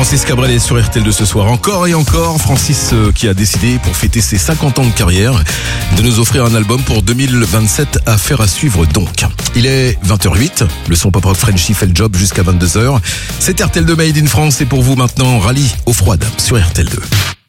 Francis Cabrel est sur RTL2 ce soir. Encore et encore, Francis qui a décidé, pour fêter ses 50 ans de carrière, de nous offrir un album pour 2027, affaire à suivre donc. Il est 20h08, le son pop rock Frenchy fait le job jusqu'à 22h. C'est RTL2 Made in France et pour vous maintenant, rallye eau froide sur RTL2.